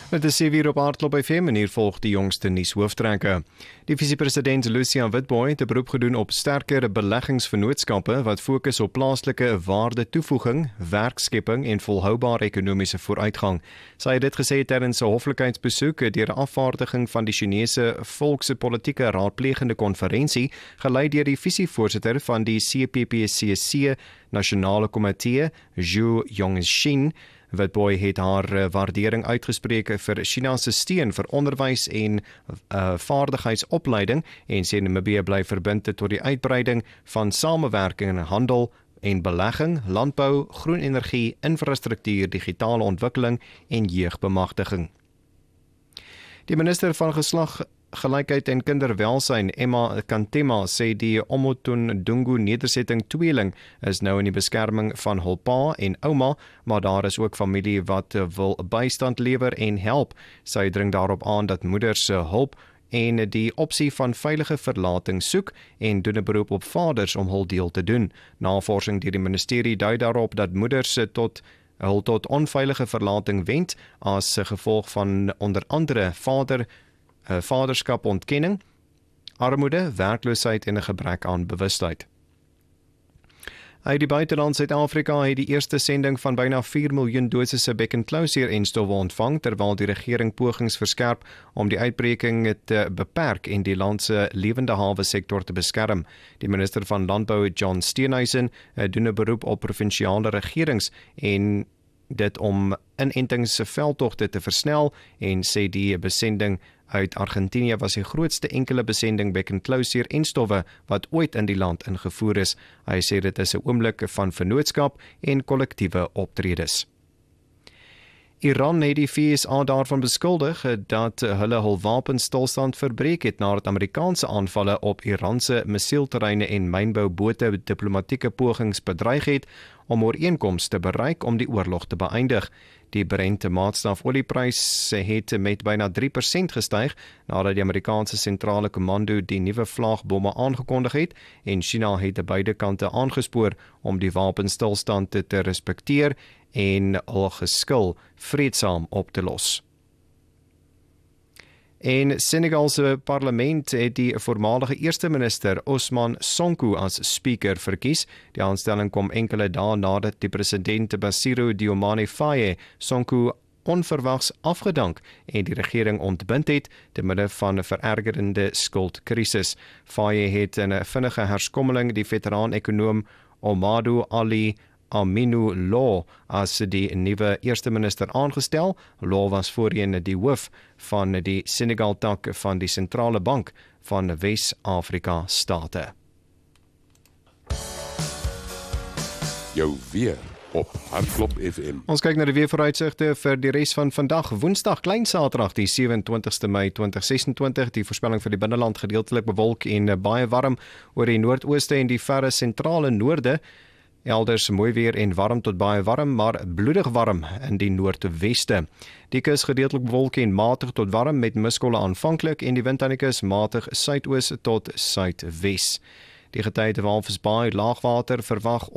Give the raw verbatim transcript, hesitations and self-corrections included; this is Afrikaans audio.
Met die sewe uur op Aardklop F M en hier volg die jongste nuushooftrekke. Die visie-president Lucia Witbooi het 'n beroep gedoen op sterker beleggingsvennootskappe wat fokus op plaaslike waarde-toevoeging, werkskepping en volhoubare ekonomiese vooruitgang. Sy het dit gesê tydens 'n hoflikheidsbesoek deur 'n afvaardiging van die Chinese Volkse Politieke Raadplegende Konferensie, gelei deur die visievoorsitter van die C P P C C Nasionale Komitee, Zhu Yongxin. Witbooi het haar waardering uitgespreek vir China se steun vir onderwys en uh, vaardigheidsopleiding en sê Namibië bly verbind tot die uitbreiding van samewerking in handel en belegging, landbou, groen energie, infrastruktuur, digitale ontwikkeling en jeugbemagtiging. Die minister van Geslag Gelykheid en Kinderwelsyn, Emma Kantema, sê die Omotondungu nedersetting tweeling is nou in die beskerming van hul pa en ouma, maar daar is ook familie wat wil bystand lewer en help. Sy dring daarop aan dat moeders se hulp en die opsie van veilige verlating soek en doen 'n beroep op vaders om hul deel te doen. Navorsing deur die ministerie dui daarop dat moeders tot hul tot onveilige verlating wend as gevolg van onder andere vader vaderskapontkenning, armoede, werkloosheid en 'n gebrek aan bewustheid. Uit die buiteland Suid-Afrika het die eerste sending van byna vier miljoen dosisse bekkenklausuur-enstowwe ontvang, terwyl die regering pogings verskerp om die uitbreking te beperk en die land se lewende hawe sektor te beskerm. Die minister van Landbou, John Steenhuisen, doen 'n beroep op provinsiale regerings en dit om inentingsveldtogte te versnel en sê die besending uit Argentinië was die grootste enkele besending bekkenklausuur-enstowwe wat ooit in die land ingevoer is. Hy sê dit is 'n oomblik van vennootskap en kollektiewe optredes. Iran het die V S A daarvan beskuldig dat hulle hul wapenstilstand verbreek het nadat Amerikaanse aanvalle op Iranse missielterreine en mynboubote diplomatieke pogings bedreig het om ooreenkomste te bereik om die oorlog te beëindig. Die Brent maatstaf olieprys het met byna drie persent gestyg nadat die Amerikaanse sentrale kommando die nuwe vlaagbomme aangekondig het en China het beide kante aangespoor om die wapenstilstand te, te respekteer en al geskil vreedsaam op te los. En Senegal se parlement het die voormalige eerste minister Ousmane Sonko as speaker verkies. Die aanstelling kom enkele dae nadat die president Bassirou Diomaye Faye Sonko onverwags afgedank en die regering ontbind het te midde van 'n verergerende skuldkrisis. Faye het in 'n vinnige herskommeling die veteraan-ekonoom Amadou Ali Aminu Law as die nuwe eerste minister aangestel. Law was voorheen die hoof van die Senegal-tak van die sentrale bank van Wes-Afrika state. Jou weer op Hardklop F M. Ons kyk na die weervooruitsigte vir die res van vandag, Woensdag, Klein Saterdag, die sewe en twintigste Mei twintig sesentwintig. Die voorspelling vir die binneland gedeeltelik bewolk en baie warm oor die noordooste en die verre sentrale noorde. Elders mooi weer en warm tot baie warm, maar bloedig warm in die noordweste. Die kus gedeeltelik bewolk en matig tot warm met muskolle aanvanklik en die wind aan die kus matig suidoos tot suidwes. Die getye Walvisbaai laagwater verwag